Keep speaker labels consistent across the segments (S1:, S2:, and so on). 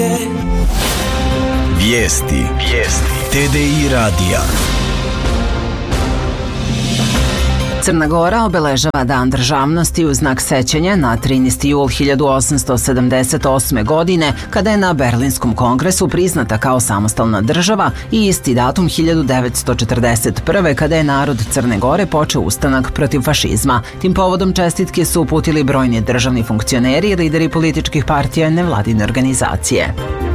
S1: Vijesti TDI radija.
S2: Crna Gora obeležava Dan državnosti u znak sećanja na 13. jul 1878. godine, kada je na Berlinskom kongresu priznata kao samostalna država, i isti datum 1941. kada je narod Crne Gore počeo ustanak protiv fašizma. Tim povodom čestitke su uputili brojni državni funkcioneri i lideri političkih partija i nevladine organizacije.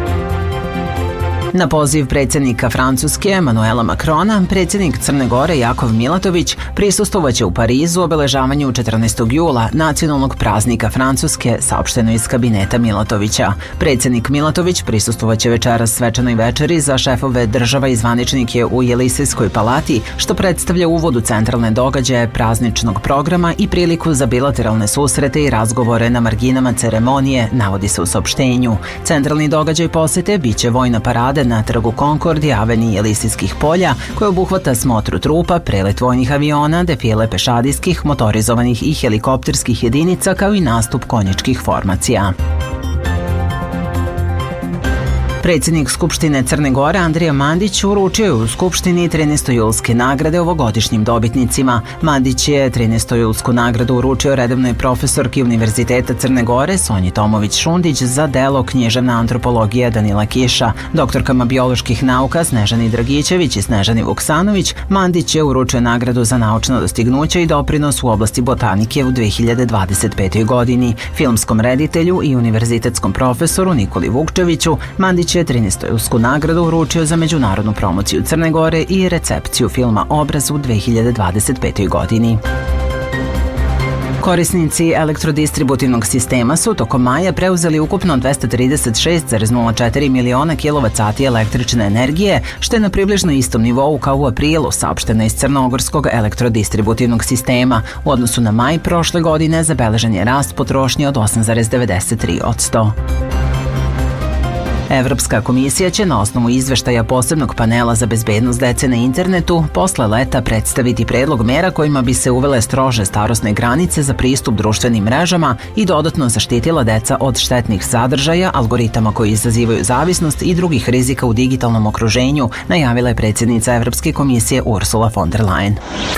S2: Na poziv predsjednika Francuske Emanuela Macrona, predsjednik Crne Gore Jakov Milatović prisustvovaće u Parizu obeležavanju 14. jula, nacionalnog praznika Francuske, saopšteno iz kabineta Milatovića. Predsjednik Milatović prisustvovaće večeras svečanoj večeri za šefove država i zvaničnike u Jelisejskoj palati, što predstavlja uvod u centralne događaje prazničnog programa i priliku za bilateralne susrete i razgovore na marginama ceremonije, navodi se u saopštenju. Centralni događaj posete biće vojna parada na trgu Konkord i aveniji Jelisejskih polja, koja obuhvata smotru trupa, prelet vojnih aviona, defile pešadijskih, motorizovanih i helikopterskih jedinica, kao i nastup konjičkih formacija. Predsjednik Skupštine Crne Gore Andrija Mandić uručio je u Skupštini 13. nagrade ovogodišnjim dobitnicima. Mandić je 13. nagradu uručio redovnoj profesorki Univerziteta Crne Gore Sonji Tomović-Šundić za delo Književna antropologija Danila Kiša. Doktorkama bioloških nauka Snežani Dragićević i Snežani Vuksanović Mandić je uručio nagradu za naučno dostignuće i doprinos u oblasti botanike u 2025. godini. Filmskom reditelju i univerzitetskom profesoru Nikoli Vukčeviću Mandić je 13. nagradu uručio za međunarodnu promociju Crne Gore i recepciju filma Obraz u 2025. godini. Korisnici elektrodistributivnog sistema su tokom maja preuzeli ukupno 236,04 miliona kilovat-sati električne energije, što je na približno istom nivou kao u aprilu, saopšteno iz Crnogorskog elektrodistributivnog sistema. U odnosu na maj prošle godine zabeležen je rast potrošnje od 8,93%. Evropska komisija će na osnovu izveštaja posebnog panela za bezbednost dece na internetu posle leta predstaviti predlog mera kojima bi se uvele strože starosne granice za pristup društvenim mrežama i dodatno zaštitila deca od štetnih sadržaja, algoritama koji izazivaju zavisnost i drugih rizika u digitalnom okruženju, najavila je predsjednica Evropske komisije Ursula von der Leyen.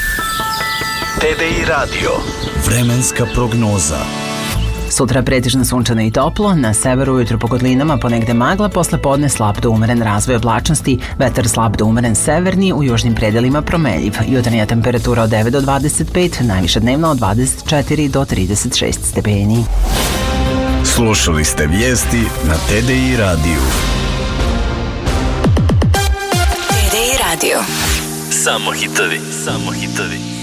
S1: TDI radio. Vremenska prognoza.
S2: Sutra pretežno sunčano i toplo, na severu ujutro po kotlinama ponegde magla, posle podne slab do umeren razvoj oblačnosti, vetar slab do umeren severni, u južnim predelima promenljiv. Jutarnja temperatura od 9 do 25, najviša dnevna od 24 do 36 stepeni.
S1: Slušali ste vijesti na TDI radiju.
S3: TDI radio.
S1: Samo hitovi.